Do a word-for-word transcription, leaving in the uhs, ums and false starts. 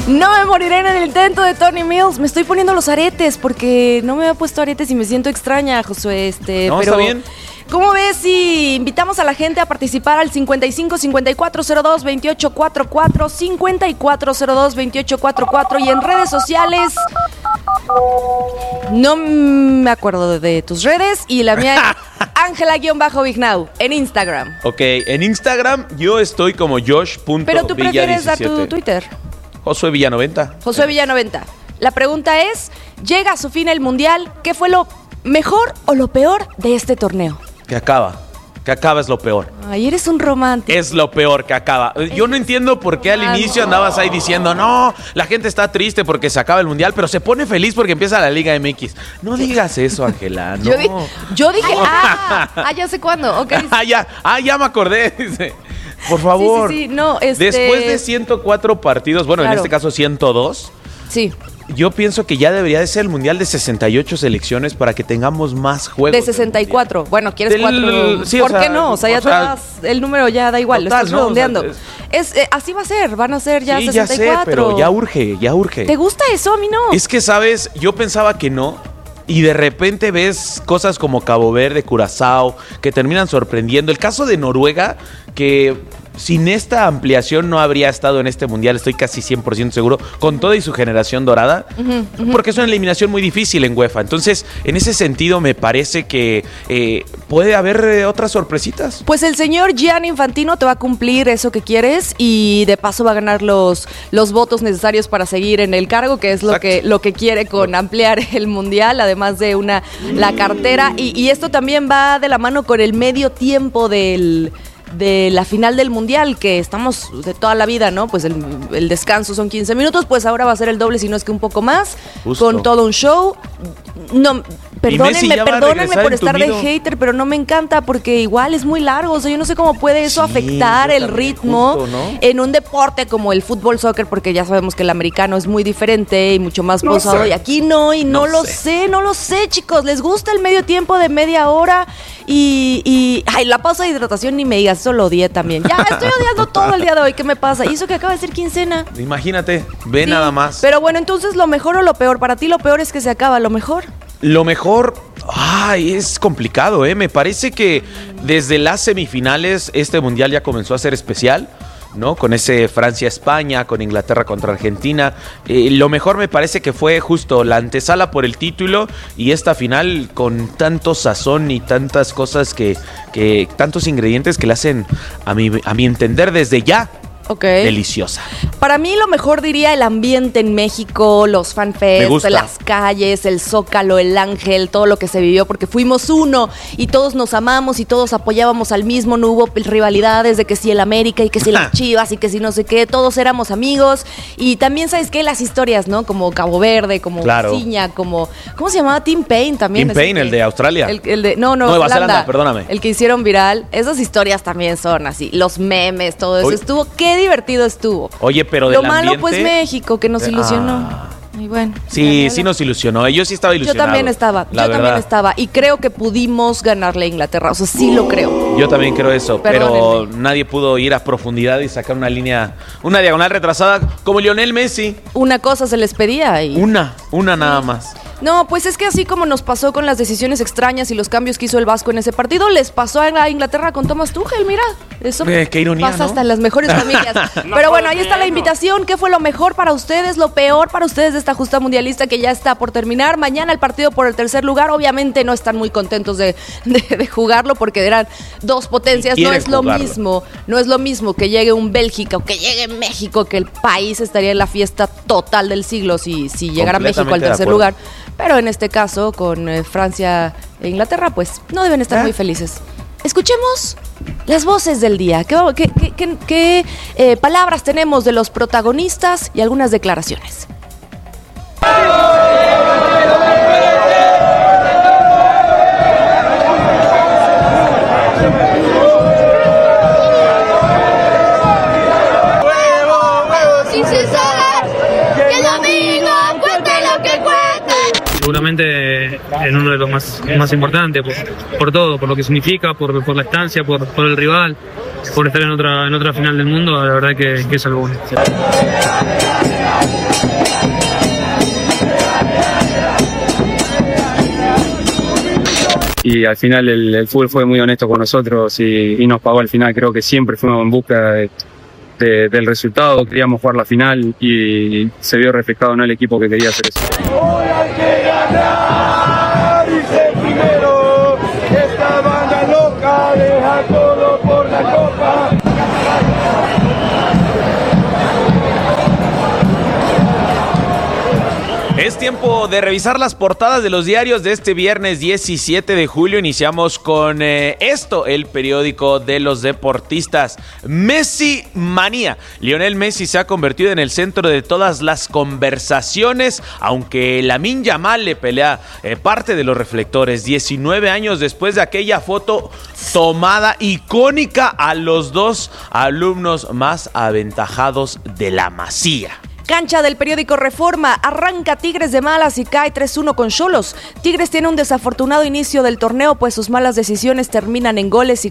No me moriré en el intento de Tony Mills. Me estoy poniendo los aretes porque no me había puesto aretes y me siento extraña, Josué. Este, no, pero está bien. ¿Cómo ves si invitamos a la gente a participar al cincuenta y cinco, cincuenta y cuatro, cero dos, veintiocho cuarenta y cuatro, cincuenta y cuatro, cero dos, veintiocho cuarenta y cuatro y en redes sociales? No me acuerdo de tus redes y la mía es Ángela-Vignau en Instagram. Ok, en Instagram yo estoy como Josh punto Villa diecisiete. Pero tú prefieres dar tu Twitter. Josué Villa noventa. Josué Villa noventa. La pregunta es, ¿llega a su fin el Mundial? ¿Qué fue lo mejor o lo peor de este torneo? Que acaba. Que acaba es lo peor. Ay, eres un romántico. Es lo peor que acaba. Yo no entiendo por qué al inicio andabas ahí diciendo, no, la gente está triste porque se acaba el Mundial, pero se pone feliz porque empieza la Liga M X. No digas eso, Ángela, no. Yo, di- yo dije, ah, ah, ya sé cuándo. Okay. ah, ya, ah, ya me acordé. Dice. Por favor. Sí, sí, sí, no, este... Después de ciento cuatro partidos, bueno, claro. en este caso ciento dos. Sí. Yo pienso que ya debería de ser el Mundial de sesenta y ocho selecciones para que tengamos más juegos. De sesenta y cuatro. Bueno, ¿quieres Del, cuatro? sí, ¿Por o sea, qué no? O sea, ya o sea, te das el número, ya da igual, total, lo estás ¿no? redondeando. O sea, es, eh, así va a ser, van a ser ya sí, sesenta y cuatro. ya sé, pero ya urge, ya urge. ¿Te gusta eso? A mí no. Es que, ¿sabes? Yo pensaba que no. Y de repente ves cosas como Cabo Verde, Curazao, que terminan sorprendiendo. El caso de Noruega, que sin esta ampliación no habría estado en este mundial, estoy casi cien por ciento seguro, con toda y su generación dorada, uh-huh, uh-huh. porque es una eliminación muy difícil en UEFA. Entonces, en ese sentido, me parece que eh, puede haber eh, otras sorpresitas. Pues el señor Gianni Infantino te va a cumplir eso que quieres y de paso va a ganar los, los votos necesarios para seguir en el cargo, que es lo que, lo que quiere con ampliar el mundial, además de una la cartera. Y, y esto también va de la mano con el medio tiempo del... de la final del Mundial, que estamos de toda la vida, ¿no? Pues el, el descanso son quince minutos, pues ahora va a ser el doble, si no es que un poco más, justo. Con todo un show. No, perdónenme, perdónenme por estar de hater, pero no me encanta porque igual es muy largo, o sea, yo no sé cómo puede eso sí, afectar el ritmo justo, ¿no? En un deporte como el fútbol, soccer, porque ya sabemos que el americano es muy diferente y mucho más no posado, sé. Y aquí no, y no, no lo sé. sé, no lo sé, chicos, les gusta el medio tiempo de media hora y, y ay, la pausa de hidratación ni me digas, eso lo odié también. Ya, estoy odiando todo el día de hoy, ¿qué me pasa? Y eso que acaba de ser quincena. Imagínate, ve sí, nada más. Pero bueno, entonces, ¿lo mejor o lo peor? Para ti lo peor es que se acaba, ¿lo mejor? Lo mejor, ay, es complicado, ¿eh? Me parece que desde las semifinales este mundial ya comenzó a ser especial, ¿no? Con ese Francia-España, con Inglaterra contra Argentina. Eh, lo mejor me parece que fue justo la antesala por el título y esta final con tanto sazón y tantas cosas que, que tantos ingredientes que le hacen, a mi, a mi entender, desde ya. Okay. Deliciosa. Para mí lo mejor diría el ambiente en México, los fanfests, las calles, el Zócalo, el Ángel, todo lo que se vivió, porque fuimos uno y todos nos amamos y todos apoyábamos al mismo, no hubo rivalidades de que si el América y que si las Chivas y que si no sé qué, todos éramos amigos. Y también, ¿sabes qué? Las historias, ¿no? Como Cabo Verde, como claro. Ciña, como... ¿Cómo se llamaba? Tim Payne también. Tim Payne, el de Australia. El, el de... No, no, Nueva Zelanda, perdóname. El que hicieron viral. Esas historias también son así, los memes, todo eso. Uy. Estuvo... ¿Qué divertido estuvo? Oye, pero del Lo malo, ambiente... pues, México, que nos ilusionó. Ah. Y bueno. Sí, sí nos ilusionó. Yo sí estaba ilusionado. Yo también estaba. Yo verdad. también estaba. Y creo que pudimos ganarle a Inglaterra. O sea, sí uh, lo creo. Yo también creo eso. Perdónenme. Pero nadie pudo ir a profundidad y sacar una línea, una diagonal retrasada como Lionel Messi. Una cosa se les pedía. Y... Una, una nada más. No, pues es que así como nos pasó con las decisiones extrañas y los cambios que hizo el Vasco en ese partido, les pasó a Inglaterra con Thomas Tuchel, mira. Eso eh, qué ironía, pasa ¿no? hasta en las mejores familias. no Pero bueno, ahí está la invitación. ¿Qué fue lo mejor para ustedes, lo peor para ustedes de esta justa mundialista que ya está por terminar? Mañana el partido por el tercer lugar. Obviamente no están muy contentos de, de, de jugarlo porque eran dos potencias. No es lo jugarlo. mismo, no es lo mismo que llegue un Bélgica o que llegue México, que el país estaría en la fiesta total del siglo si, si llegara México al tercer lugar. Pero en este caso, con eh, Francia e Inglaterra, pues no deben estar ¿Eh? muy felices. Escuchemos las voces del día. ¿Qué, qué, qué, qué, qué eh, palabras tenemos de los protagonistas y algunas declaraciones? Seguramente en uno de los más, más importantes, por, por todo, por lo que significa, por, por la estancia, por, por el rival, por estar en otra, en otra final del mundo, la verdad que, que es algo bueno. y al final el, el fútbol fue muy honesto con nosotros y, y nos pagó al final. Creo que siempre fuimos en busca de, de, del resultado, queríamos jugar la final y se vio reflejado en el equipo que quería hacer eso. Hoy hay que ganar y ser primero, esta banda loca deja todo por la copa. Es tiempo de revisar las portadas de los diarios de este viernes diecisiete de julio. Iniciamos con eh, esto, el periódico de los deportistas. Messi manía. Lionel Messi se ha convertido en el centro de todas las conversaciones, aunque Lamine Yamal le pelea eh, parte de los reflectores. diecinueve años después de aquella foto tomada icónica a los dos alumnos más aventajados de la Masía. Cancha del periódico Reforma, arranca Tigres de malas y cae tres uno con Xolos. Tigres tiene un desafortunado inicio del torneo, pues sus malas decisiones terminan en goles y